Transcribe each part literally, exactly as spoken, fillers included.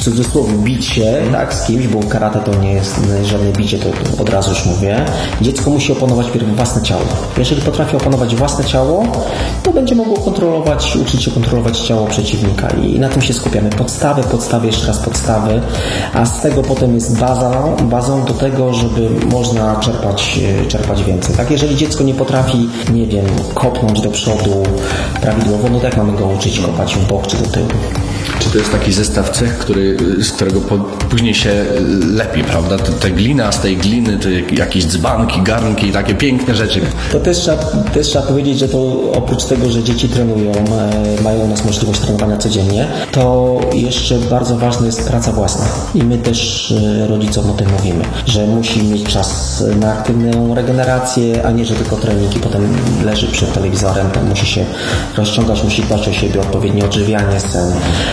cudzysłowie bić się, tak, z kimś, bo karate to nie jest żadne bicie, to od razu już mówię. Dziecko musi opanować pierw własne ciało. Jeżeli potrafi opanować własne ciało, to będzie mogło kontrolować, uczyć się kontrolować ciało przeciwnika i na tym się skupiamy. Podstawy, podstawy, jeszcze raz podstawy, a z tego potem jest baza, bazą do tego, żeby można czerpać, czerpać więcej. Tak? Jeżeli dziecko nie potrafi, nie wiem, kopnąć do przodu prawidłowo, no tak mamy go uczyć kopać w bok czy do tyłu. Czy to jest taki zestaw cech, który, z którego po, później się lepi, prawda? Te, te glina, z tej gliny, te jakieś dzbanki, garnki, takie piękne rzeczy. To też trzeba, też trzeba powiedzieć, że to oprócz tego, że dzieci trenują, e, mają u nas możliwość trenowania codziennie, to jeszcze bardzo ważna jest praca własna. I my też e, rodzicom o tym mówimy, że musi mieć czas na aktywną regenerację, a nie, że tylko trening i potem leży przed telewizorem, to musi się rozciągać, musi dbać o siebie, odpowiednie odżywianie, sen.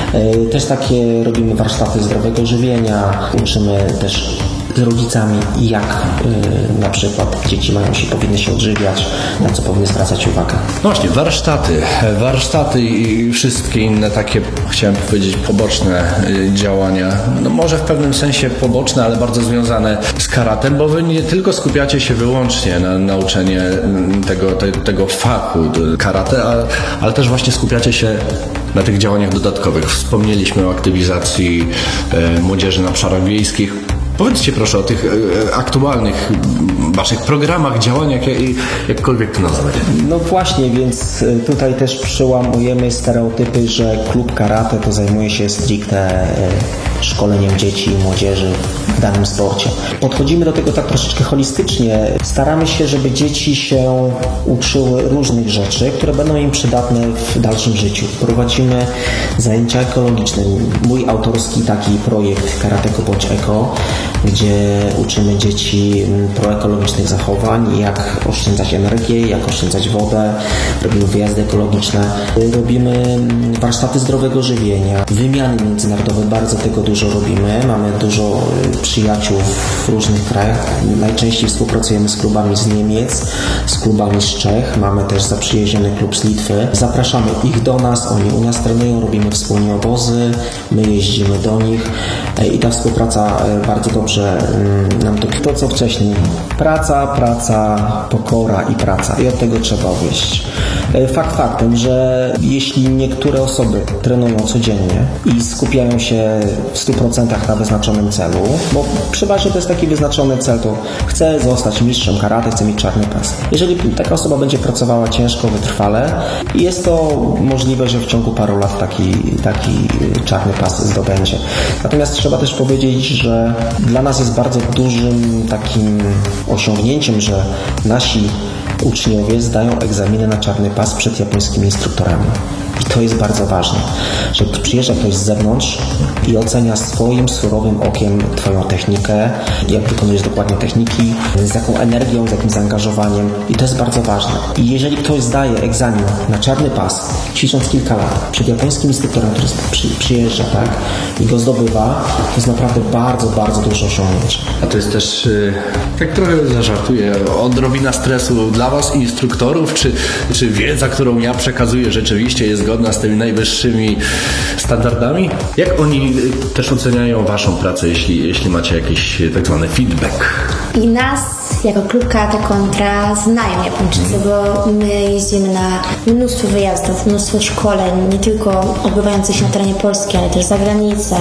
Też takie robimy warsztaty zdrowego żywienia, uczymy też z rodzicami, jak y, na przykład dzieci mają się, powinny się odżywiać, na co powinny zwracać uwagę. No właśnie, warsztaty, warsztaty i wszystkie inne takie, chciałem powiedzieć, poboczne y, działania. No może w pewnym sensie poboczne, ale bardzo związane z karatem, bo wy nie tylko skupiacie się wyłącznie na nauczenie tego, te, tego fachu karate, ale, ale też właśnie skupiacie się na tych działaniach dodatkowych. Wspomnieliśmy o aktywizacji y, młodzieży na obszarach wiejskich. Powiedzcie proszę o tych e, aktualnych waszych programach, działaniach, jakkolwiek to nazwać. No właśnie, więc tutaj też przełamujemy stereotypy, że klub karate to zajmuje się stricte szkoleniem dzieci i młodzieży w danym sporcie. Podchodzimy do tego tak troszeczkę holistycznie. Staramy się, żeby dzieci się uczyły różnych rzeczy, które będą im przydatne w dalszym życiu. Prowadzimy zajęcia ekologiczne. Mój autorski taki projekt Karateko bądź Eko, gdzie uczymy dzieci proekologicznych zachowań, jak oszczędzać energię, jak oszczędzać wodę, robimy wyjazdy ekologiczne, robimy warsztaty zdrowego żywienia, wymiany międzynarodowe, bardzo tego dużo robimy, mamy dużo przyjaciół w różnych krajach, najczęściej współpracujemy z klubami z Niemiec, z klubami z Czech, mamy też zaprzyjaźniony klub z Litwy, zapraszamy ich do nas, oni u nas trenują, robimy wspólnie obozy, my jeździmy do nich i ta współpraca bardzo dobrze nam to, to co wcześniej. Praca, praca, pokora i praca. I od tego trzeba wyjść. Fakt faktem, że jeśli niektóre osoby trenują codziennie i skupiają się w stu procentach na wyznaczonym celu, bo przeważnie to jest taki wyznaczony cel, to chcę zostać mistrzem karate, chcę mieć czarny pas. Jeżeli taka osoba będzie pracowała ciężko, wytrwale, jest to możliwe, że w ciągu paru lat taki, taki czarny pas zdobędzie. Natomiast trzeba też powiedzieć, że dla nas jest bardzo dużym takim osiągnięciem, że nasi uczniowie zdają egzaminy na czarny pas przed japońskimi instruktorami. I to jest bardzo ważne, że przyjeżdża ktoś z zewnątrz i ocenia swoim surowym okiem twoją technikę, jak wykonujesz dokładnie techniki, z jaką energią, z jakim zaangażowaniem i to jest bardzo ważne. I jeżeli ktoś zdaje egzamin na czarny pas, ćwicząc kilka lat przed japońskim instruktorem, który przy, przyjeżdża, tak, i go zdobywa, to jest naprawdę bardzo, bardzo duże osiągnięcie. A to jest też, tak trochę zażartuję, odrobina stresu dla was, instruktorów, czy, czy wiedza, którą ja przekazuję, rzeczywiście jest zgodna z tymi najwyższymi standardami? Jak oni też oceniają waszą pracę, jeśli, jeśli macie jakiś tak zwany feedback? I nas jako klub Karate Kontra znają Japończycy, bo my jeździmy na mnóstwo wyjazdów, mnóstwo szkoleń, nie tylko odbywających się na terenie Polski, ale też za granicę.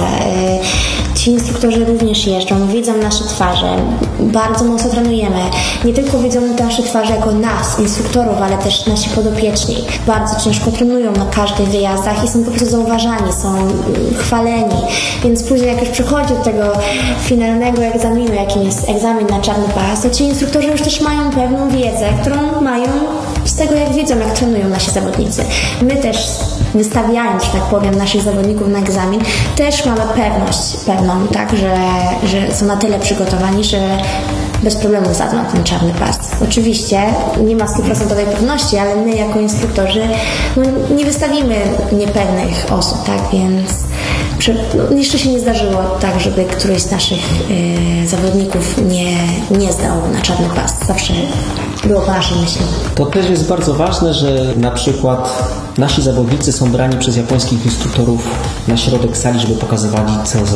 Ci instruktorzy również jeżdżą, widzą nasze twarze, bardzo mocno trenujemy. Nie tylko widzą nasze twarze jako nas, instruktorów, ale też nasi podopieczni. Bardzo ciężko trenują na każdych wyjazdach i są po prostu zauważani, są chwaleni. Więc później jak już przychodzi do tego finalnego egzaminu, jakim jest egzamin na czarny pas, to ci instruktorzy już też mają pewną wiedzę, którą mają z tego, jak wiedzą, jak trenują nasi zawodnicy. My też, wystawiając, że tak powiem, naszych zawodników na egzamin, też mamy pewność pewną, tak, że, że są na tyle przygotowani, że bez problemu zdadzą ten czarny pas. Oczywiście nie ma stuprocentowej pewności, ale my jako instruktorzy no, nie wystawimy niepewnych osób, tak, więc no, jeszcze się nie zdarzyło tak, żeby któryś z naszych y, zawodników nie, nie zdał na czarny pas. Zawsze było po naszej myśli. To też jest bardzo ważne, że na przykład nasi zawodnicy są brani przez japońskich instruktorów na środek sali, żeby pokazywali, co